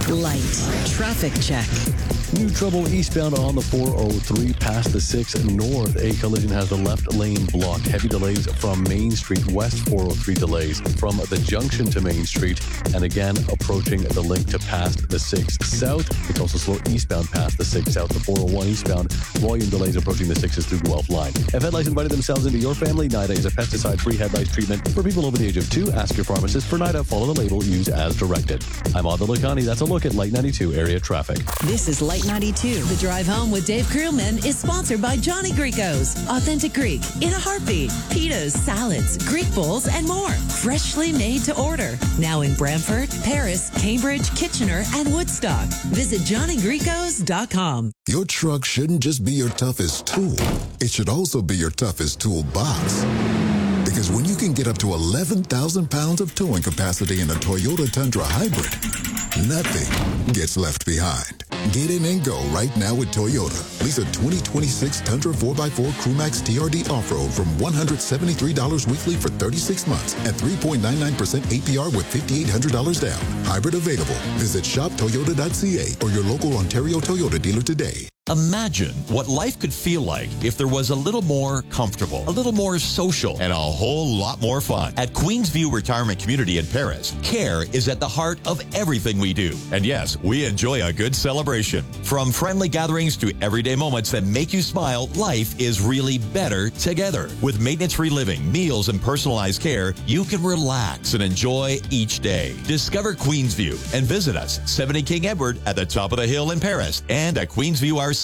Light traffic check. New trouble eastbound on the 403 past the 6 north. A collision has the left lane blocked. Heavy delays from Main Street west. 403 delays from the junction to Main Street. And again, approaching the link to past the 6 south. It's also slow eastbound past the 6 south. The 401 eastbound. Volume delays approaching the 6s through Guelph line. If head lice invited themselves into your family, NIDA is a pesticide-free head lice treatment for people over the age of 2. Ask your pharmacist for NIDA. Follow the label. Use as directed. I'm Adil Lakhani. That's a look at Light 92 area traffic. This is Light 92. The drive home with Dave Krillman is sponsored by Johnny Greco's. Authentic Greek in a heartbeat. Pitas, salads, Greek bowls, and more. Freshly made to order. Now in Brantford, Paris, Cambridge, Kitchener, and Woodstock. Visit JohnnyGricos.com. Your truck shouldn't just be your toughest tool. It should also be your toughest toolbox. Because when you can get up to 11,000 pounds of towing capacity in a Toyota Tundra Hybrid, nothing gets left behind. Get in and go right now with Toyota. Lease a 2026 Tundra 4x4 Crewmax TRD Off-Road from $173 weekly for 36 months at 3.99% APR with $5,800 down. Hybrid available. Visit shoptoyota.ca or your local Ontario Toyota dealer today. Imagine what life could feel like if there was a little more comfortable, a little more social, and a whole lot more fun. At Queensview Retirement Community in Paris, care is at the heart of everything we do. And yes, we enjoy a good celebration. From friendly gatherings to everyday moments that make you smile, life is really better together. With maintenance-free living, meals, and personalized care, you can relax and enjoy each day. Discover Queensview and visit us, 70 King Edward at the top of the hill in Paris and at queensviewrc.ca.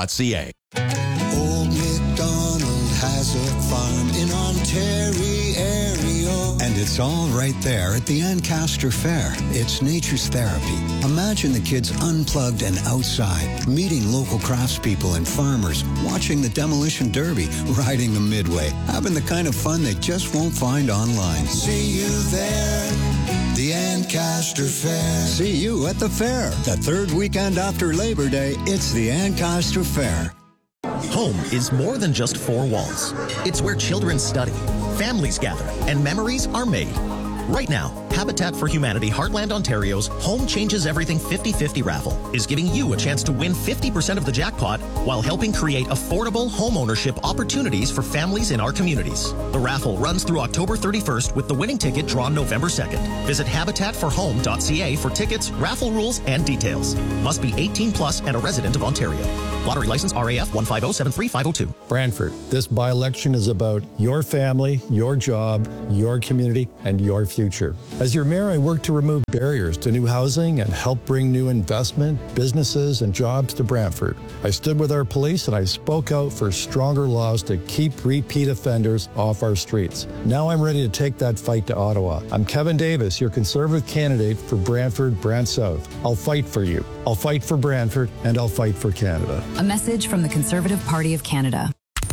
Old MacDonald has a farm in Ontario. And it's all right there at the Ancaster Fair. It's nature's therapy. Imagine the kids unplugged and outside, meeting local craftspeople and farmers, watching the demolition derby, riding the midway, having the kind of fun they just won't find online. See you there. The Ancaster Fair. See you at the fair. The third weekend after Labor Day, it's the Ancaster Fair. Home is more than just four walls. It's where children study, families gather, and memories are made. Right now, Habitat for Humanity Heartland Ontario's Home Changes Everything 50-50 raffle is giving you a chance to win 50% of the jackpot while helping create affordable home ownership opportunities for families in our communities. The raffle runs through October 31st with the winning ticket drawn November 2nd. Visit habitatforhome.ca for tickets, raffle rules, and details. Must be 18 plus and a resident of Ontario. Lottery license RAF 15073-502. Brantford, this by-election is about your family, your job, your community, and your future. As your mayor, I work to remove barriers to new housing and help bring new investment, businesses, and jobs to Brantford. I stood with our police and I spoke out for stronger laws to keep repeat offenders off our streets. Now I'm ready to take that fight to Ottawa. I'm Kevin Davis, your Conservative candidate for Brantford, Brant South. I'll fight for you. I'll fight for Brantford, and I'll fight for Canada. A message from the Conservative Party of Canada.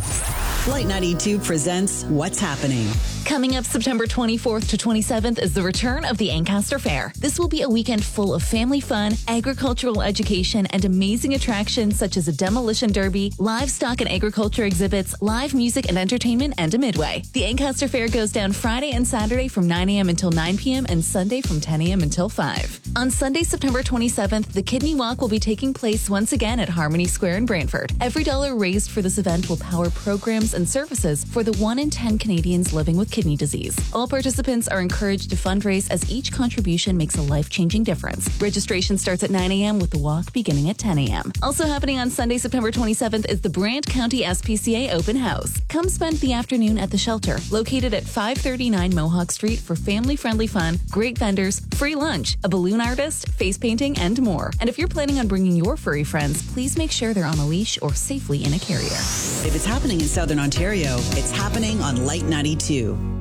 Light 92 presents What's Happening. Coming up September 24th to 27th is the return of the Ancaster Fair. This will be a weekend full of family fun, agricultural education, and amazing attractions such as a demolition derby, livestock and agriculture exhibits, live music and entertainment, and a midway. The Ancaster Fair goes down Friday and Saturday from 9 a.m. until 9 p.m. and Sunday from 10 a.m. until 5. On Sunday, September 27th, the Kidney Walk will be taking place once again at Harmony Square in Brantford. Every dollar raised for this event will power programs and services for the 1 in 10 Canadians living with kidney disease. All participants are encouraged to fundraise as each contribution makes a life-changing difference. Registration starts at 9 a.m. with the walk beginning at 10 a.m. Also happening on Sunday, September 27th is the Brant County SPCA Open House. Come spend the afternoon at the shelter, located at 539 Mohawk Street for family-friendly fun, great vendors, free lunch, a balloon artist, face painting, and more. And if you're planning on bringing your furry friends, please make sure they're on a leash or safely in a carrier. If it's happening in Southern Ontario, it's happening on Light 92.